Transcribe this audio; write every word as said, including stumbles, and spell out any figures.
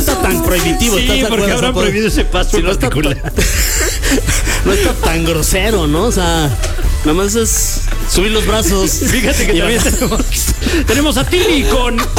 está tan prohibitivo. Sí, ¿estás de porque acuerdo? habrán O sea, prohibido ese paso sí, en no está particular. tan- no está tan grosero, ¿no? O sea, nada más es subir los brazos. Fíjate que y también bajar. tenemos, tenemos a Tilly con